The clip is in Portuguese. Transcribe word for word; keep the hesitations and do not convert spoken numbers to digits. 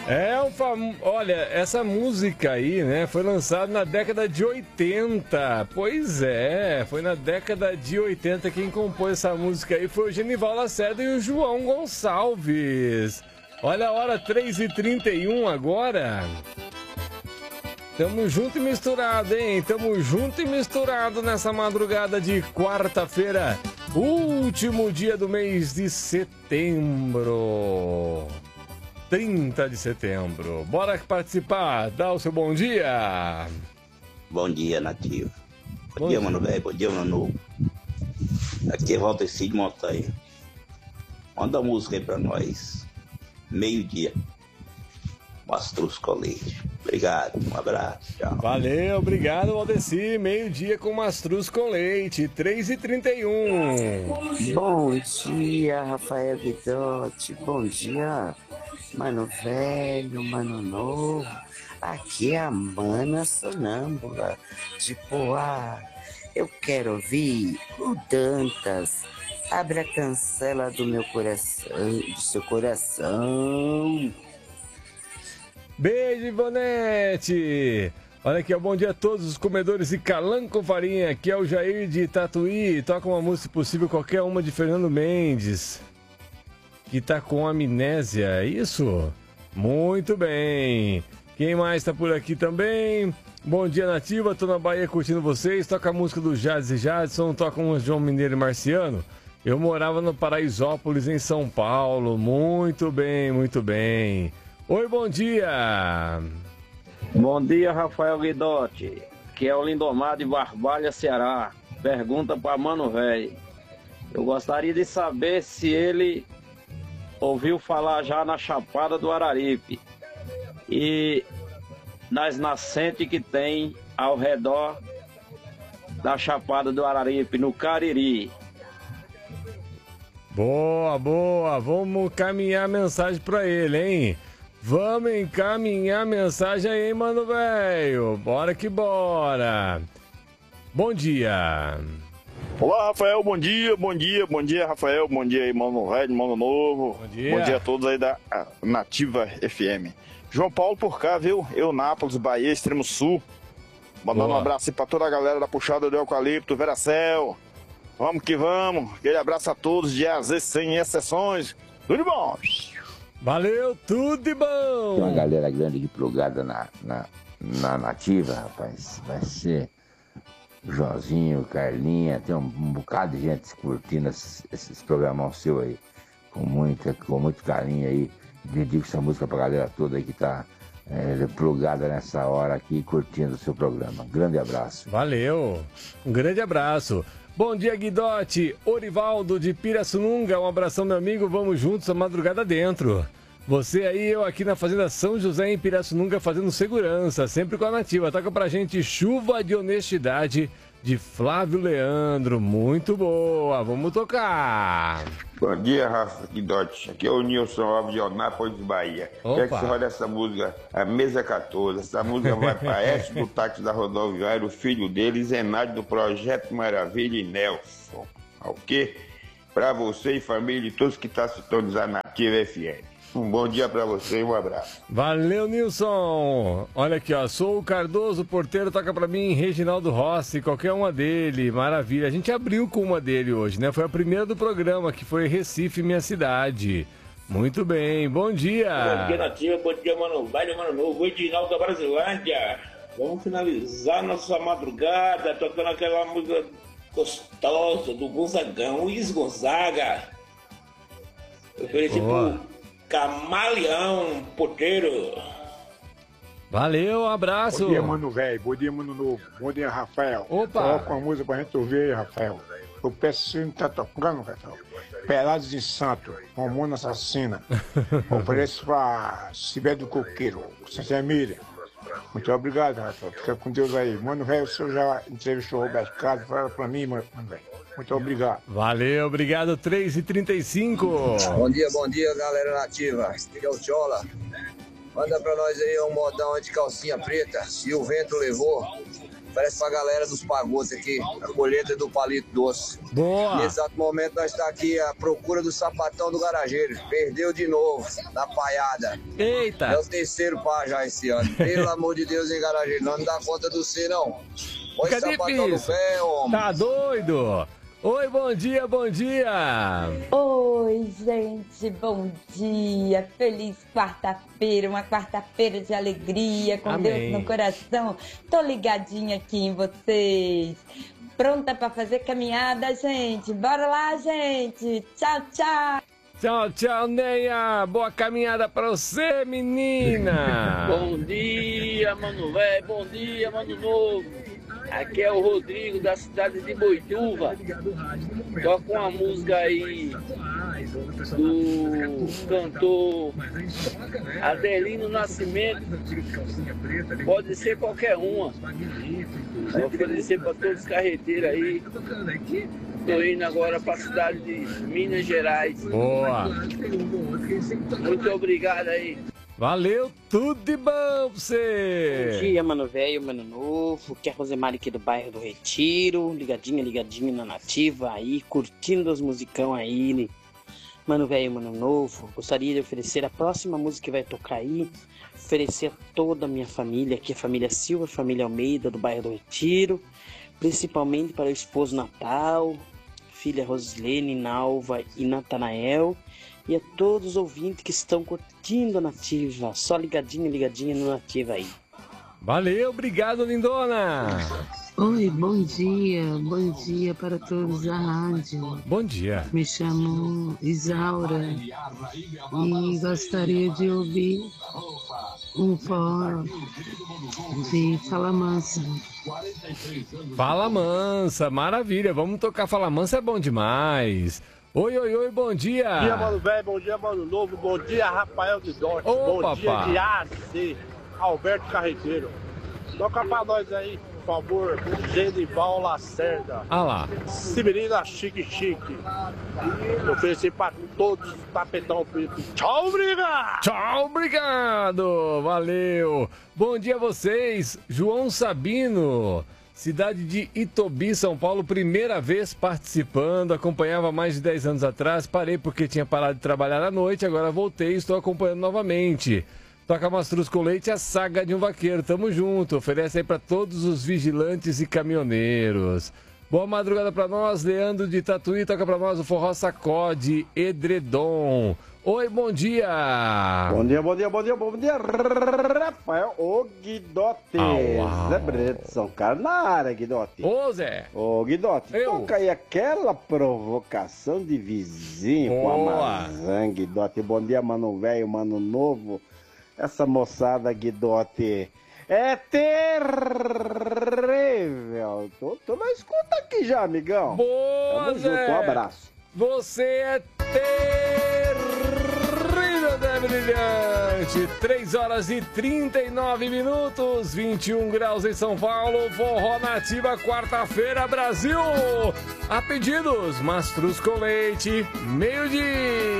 É um fam... Olha, essa música aí, né, foi lançada na década de oitenta. Pois é, foi na década de oitenta. Quem compôs essa música aí foi o Genival Lacerda e o João Gonçalves. Olha a hora, três e trinta e um agora. Tamo junto e misturado, hein? Tamo junto e misturado nessa madrugada de quarta-feira, último dia do mês de setembro. trinta de setembro. Bora participar, dá o seu bom dia. Bom dia, Nativo. Bom, bom dia, dia, mano velho. Bom dia, mano novo. Aqui é Valdeci de Montanha. Manda a música aí pra nós. Meio-dia. Mastruz com leite. Obrigado, um abraço, tchau. Valeu, obrigado, Valdeci. Meio-dia com Mastruz com leite, três e trinta e um. Bom dia, Rafael Guidotti. Bom dia, mano velho, mano novo. Aqui é a Mana Sonâmbula de Poá. Eu quero ouvir o Dantas. Abre a cancela do meu coração, do seu coração. Beijo, Ivonete. Olha aqui, ó, bom dia a todos os comedores de calango com farinha. Aqui é o Jair de Tatuí. Toca uma música, se possível, qualquer uma de Fernando Mendes, que tá com amnésia, é isso? Muito bem. Quem mais tá por aqui também? Bom dia, Nativa. Tô na Bahia curtindo vocês. Toca a música do Jades e Jadson. Toca um João Mineiro e Marciano. Eu morava no Paraisópolis, em São Paulo. Muito bem, muito bem. Oi, bom dia. Bom dia, Rafael Guidotti, que é o Lindomar de Barbalha, Ceará. Pergunta para Mano Velho. Eu gostaria de saber se ele ouviu falar já na Chapada do Araripe e nas nascentes que tem ao redor da Chapada do Araripe, no Cariri. Boa, boa. Vamos caminhar a mensagem para ele, hein? Vamos encaminhar a mensagem aí, mano velho. Bora que bora. Bom dia. Olá, Rafael, bom dia, bom dia, bom dia, Rafael, bom dia aí, mano velho, mano novo. Bom dia. Bom dia a todos aí da Nativa F M. João Paulo por cá, viu? Eu, Nápoles, Bahia, Extremo Sul. Mandando Boa. um abraço aí pra toda a galera da Puxada do Eucalipto, Veracel. Vamos que vamos. Aquele abraço a todos, de A a Z, sem exceções. Tudo bom? Valeu, tudo de bom. Tem uma galera grande aqui plugada na, na, na Nativa, rapaz. Vai ser o Joãozinho, o Carlinha, tem um, um bocado de gente curtindo esses, esses programão seu aí. Com, muita, com muito carinho aí. Dedico essa música pra galera toda aí que tá é, plugada nessa hora aqui, curtindo o seu programa. Grande abraço. Valeu, um grande abraço. Bom dia, Guidotti. Orivaldo de Pirassununga, um abração, meu amigo. Vamos juntos a madrugada dentro. Você aí, eu aqui na Fazenda São José, em Pirassununga, fazendo segurança, sempre com a Nativa. Toca pra gente Chuva de Honestidade, de Flávio Leandro. Muito boa, vamos tocar. Bom dia, Rafa Guidotti. Aqui é o Nilson Alves de Onápolis, Bahia. Opa. Quer que você olhe essa música, a Mesa quatorze. Essa música vai para Écio do táxi da rodoviária, o filho dele, Zenádio do Projeto Maravilha e Nelson. Ok? Para você e família e todos que estão sintonizados na Nativa F M. Um bom dia para você e um abraço. Valeu, Nilson. Olha aqui, ó. Sou o Cardoso, porteiro, toca pra mim Reginaldo Rossi, qualquer uma dele. Maravilha. A gente abriu com uma dele hoje, né? Foi a primeira do programa, que foi Recife, minha cidade. Muito bem. Bom dia. Bom dia, Nativa. Bom dia, mano velho, mano novo. Edinaldo da Brasilândia. Vamos finalizar nossa madrugada tocando aquela música gostosa do Gonzagão, Luiz Gonzaga. Ofereci pro Camaleão, porteiro. Valeu, um abraço. Bom dia, mano velho. Bom dia, mano novo. Bom dia, Rafael. Opa. Coloca uma música pra gente ouvir aí, Rafael. Eu peço se não tá tocando, Rafael. Pelados em Santo, Romana Assassina. Ofereço pra Sibério do Coqueiro, Santa Emília. Muito obrigado, Rafael. Fica com Deus aí. Mano velho, o senhor já entrevistou o Roberto Carlos. Fala pra mim, mano velho. Muito obrigado. Valeu, obrigado, três e trinta e cinco. Bom dia, bom dia, galera nativa. Aqui é o Tchola. Manda pra nós aí um modão de calcinha preta. Se o vento levou. Parece pra galera dos pagotes aqui, a colheita do palito doce. Boa! Nesse exato momento nós está aqui à procura do sapatão do garageiro. Perdeu de novo, na paiada. Eita! É o terceiro pá já esse ano. Pelo amor de Deus, hein, garageiro? Não, não dá conta do C, não. Põe Fica sapatão difícil. no pé, homem. Tá doido? Oi, bom dia, bom dia! Oi, gente, bom dia! Feliz quarta-feira, uma quarta-feira de alegria, com Amém. Deus no coração. Tô ligadinha aqui em vocês. Pronta pra fazer caminhada, gente? Bora lá, gente! Tchau, tchau! Tchau, tchau, Neia! Boa caminhada pra você, menina! Bom dia, mano velho. Bom dia, mano novo. Aqui é o Rodrigo, da cidade de Boituva. Toca uma música aí do cantor Adelino Nascimento. Pode ser qualquer uma. Vou oferecer para todos os carreteiros aí. Estou indo agora para a cidade de Minas Gerais. Boa! Muito obrigado aí. Valeu, tudo de bom pra você! Bom dia, mano velho, mano novo. Que é a Rosemary aqui do bairro do Retiro. Ligadinha, ligadinha na nativa aí, curtindo os musicão aí. Mano velho, mano novo. Gostaria de oferecer a próxima música que vai tocar aí. Oferecer a toda a minha família, aqui a família Silva, a família Almeida do bairro do Retiro. Principalmente para o esposo Natal, filha Roslene, Nalva e Natanael. E a todos os ouvintes que estão curtindo a Nativa. Só ligadinha, ligadinha no Nativa aí. Valeu, obrigado, lindona! Oi, bom dia, bom dia para todos da rádio. Bom dia. Me chamo Isaura e gostaria de ouvir um forró de Fala Mansa. Fala Mansa, maravilha, vamos tocar Fala Mansa, é bom demais. Oi, oi, oi, bom dia! Bom dia, mano velho, bom dia, mano novo, bom dia, Rafael de Dorte, Ô, bom papá. dia de A C, Alberto Carreteiro. Toca pra nós aí, por favor, Genival Lacerda. Ah lá. Sibirina Chique Chique. Eu ofereci pra todos os tapetão preto. Tchau, obrigado! Tchau, obrigado! Valeu! Bom dia a vocês, João Sabino. Cidade de Itobi, São Paulo, primeira vez participando, acompanhava mais de dez anos atrás, parei porque tinha parado de trabalhar à noite, agora voltei e estou acompanhando novamente. Toca Mastruz com Leite, a saga de um vaqueiro, tamo junto, oferece aí para todos os vigilantes e caminhoneiros. Boa madrugada para nós, Leandro de Tatuí, toca para nós o Forró Sacode, Edredom. Oi, bom dia! Bom dia, bom dia, bom dia, bom dia, Rafael, ô Guidote, Zé Brito, São Carlos na área, Guidote. Ô Zé! Ô Guidote, Eu. toca aí aquela provocação de vizinho Boa. com a Amazã, Guidote. Bom dia, mano velho, mano novo, essa moçada, Guidote, é terrível. Tô, tô na escuta aqui já, amigão. Boa, Tamo Zé. junto, um abraço. Você é terrível, Zé Brilhante. três horas e trinta e nove minutos, vinte e um graus em São Paulo. Forró Nativa, quarta-feira, Brasil. A pedidos, Mastruz com Leite, meio-dia.